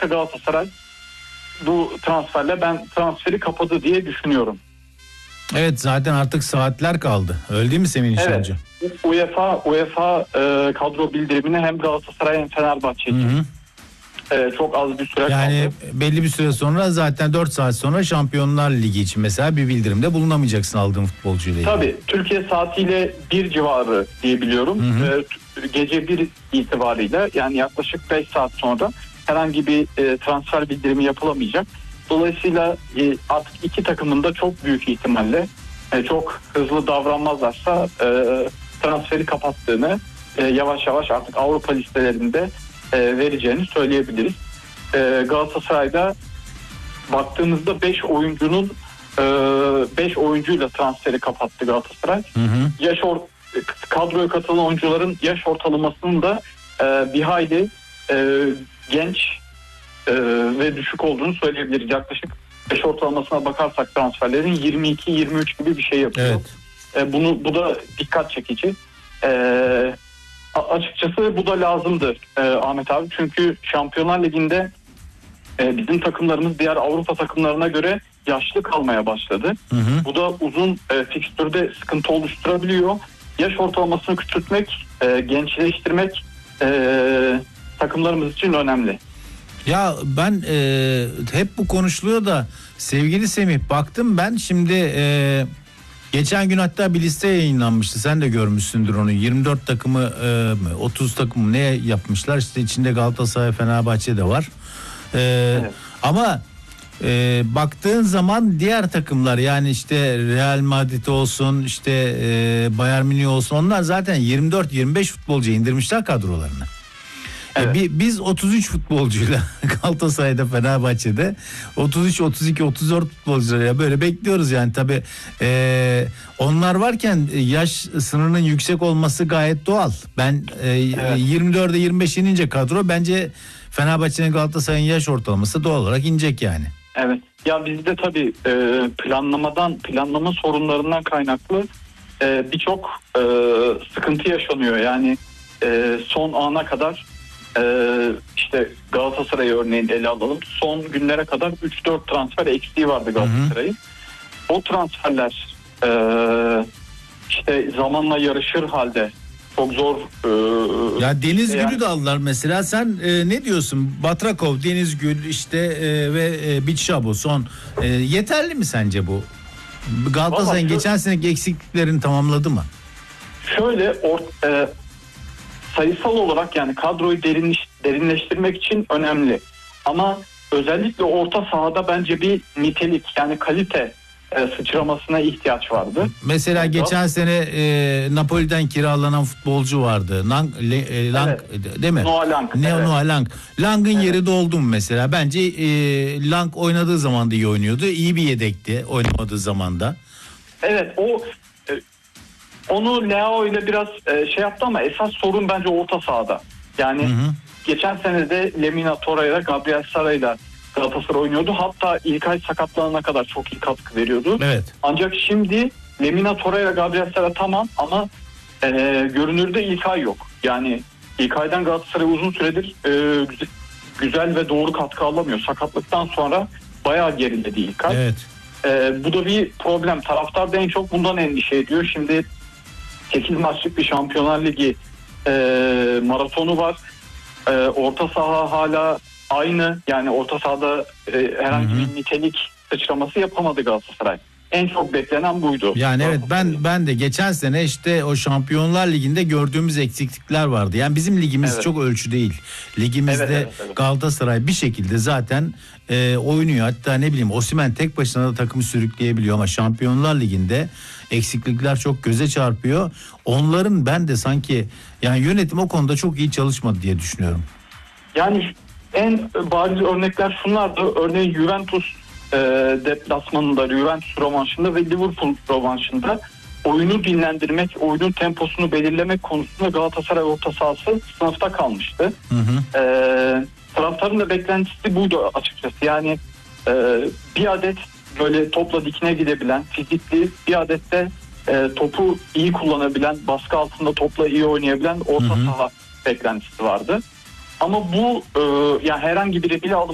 ederse Galatasaray bu transferle ben transferi kapadı diye düşünüyorum. Evet, zaten artık saatler kaldı. Öyle değil mi Semih Nişancı? Evet. UEFA kadro bildirimini hem Galatasaray hem Fenerbahçe için çok az bir süre kaldı. Yani belli bir süre sonra, zaten 4 saat sonra Şampiyonlar Ligi için mesela bir bildirimde bulunamayacaksın aldığın futbolcuyla ilgili. Tabii Türkiye saatiyle 1 civarı diye biliyorum. Gece 1 itibariyle, yani yaklaşık 5 saat sonra herhangi bir transfer bildirimi yapılamayacak. Dolayısıyla artık iki takımın da çok büyük ihtimalle çok hızlı davranmazlarsa transferi kapattığını, yavaş yavaş artık Avrupa listelerinde vereceğini söyleyebiliriz. Galatasaray'da baktığımızda 5 oyuncuyla transferi kapattı Galatasaray. Kadroya katılan oyuncuların yaş ortalamasının da bir hayli genç ve düşük olduğunu söyleyebiliriz. Yaklaşık 5 ortalamasına bakarsak transferlerin 22-23 gibi bir şey yapıyor. Evet. Bu da dikkat çekici. Açıkçası bu da lazımdı Ahmet abi. Çünkü Şampiyonlar Ligi'nde bizim takımlarımız diğer Avrupa takımlarına göre yaşlı kalmaya başladı. Bu da uzun fikstürde sıkıntı oluşturabiliyor. Yaş ortalamasını küçültmek, gençleştirmek takımlarımız için önemli. Ya ben hep bu konuşuluyor da sevgili Semih, baktım ben şimdi geçen gün hatta bir liste yayınlanmıştı, sen de görmüşsündür onu. 24 takımı 30 takımı ne yapmışlar, işte içinde Galatasaray, Fenerbahçe de var. Evet. Ama baktığın zaman diğer takımlar, yani işte Real Madrid olsun, işte Bayern Münih olsun, onlar zaten 24-25 futbolcu indirmişler kadrolarını. Evet. Biz 33 futbolcuyla Galatasaray'da, Fenerbahçe'de 33, 32, 34 futbolcularla böyle bekliyoruz yani. Tabii onlar varken yaş sınırının yüksek olması gayet doğal. Ben evet. 24'e 25 inince kadro, bence Fenerbahçe'nin, Galatasaray'ın yaş ortalaması doğal olarak inecek yani. Evet. Ya bizde tabii planlama sorunlarından kaynaklı birçok sıkıntı yaşanıyor. Yani son ana kadar işte Galatasaray'ı örneğin ele alalım. Son günlere kadar 3-4 transfer eksiği vardı Galatasaray'ın. O transferler işte zamanla yarışır halde çok zor. Ya Deniz Gül'ü de aldılar mesela. Sen ne diyorsun? Batrakov, Deniz Gül işte ve Biçşabo son. Yeterli mi sence bu? Galatasaray'ın geçen seneki eksikliklerini tamamladı mı? Şöyle sayısal olarak, yani kadroyu derinleştirmek için önemli. Ama özellikle orta sahada bence bir nitelik, yani kalite sıçramasına ihtiyaç vardı. Mesela geçen sene Napoli'den kiralanan futbolcu vardı. Lang değil mi? Noah Lang. Noah Lang. Lang'ın yeri doldu mu mesela? Bence Lang oynadığı zaman da iyi oynuyordu. İyi bir yedekti oynamadığı zaman da. Evet, onu Leao ile biraz şey yaptı ama esas sorun bence orta sahada. Yani geçen sene de Lemina Torreira, Gabriel Sara'yla Galatasaray oynuyordu. Hatta İlkay sakatlanana kadar çok iyi katkı veriyordu. Evet. Ancak şimdi Lemina Torreira, Gabriel Sara tamam ama görünürde İlkay yok. Yani İlkay'dan Galatasaray uzun süredir güzel ve doğru katkı alamıyor. Sakatlıktan sonra bayağı geriledi İlkay. Evet. Bu da bir problem. Taraftar da en çok bundan endişe ediyor. Şimdi 8 maçlık bir Şampiyonlar Ligi maratonu var. Orta saha hala aynı. Yani orta sahada herhangi bir nitelik sıçraması yapamadı Galatasaray. En çok beklenen buydu. Yani evet, ben de geçen sene işte o Şampiyonlar Ligi'nde gördüğümüz eksiklikler vardı. Yani bizim ligimiz çok ölçü değil. Ligimizde Galatasaray bir şekilde zaten oynuyor. Hatta ne bileyim, Osimhen tek başına da takımı sürükleyebiliyor ama Şampiyonlar Ligi'nde eksiklikler çok göze çarpıyor. Onların ben de sanki yani yönetim o konuda çok iyi çalışmadı diye düşünüyorum. Yani en bariz örnekler şunlardı. Örneğin Juventus deplasmanında, Juventus rövanşında ve Liverpool rövanşında oyunu dinlendirmek, oyunun temposunu belirlemek konusunda Galatasaray orta sahası sınıfta kalmıştı. Taraftarın da beklentisi buydu açıkçası. Yani bir adet böyle topla dikine gidebilen, fizikli, bir adet de topu iyi kullanabilen, baskı altında topla iyi oynayabilen orta saha beklentisi vardı. Ama bu yani herhangi biri bile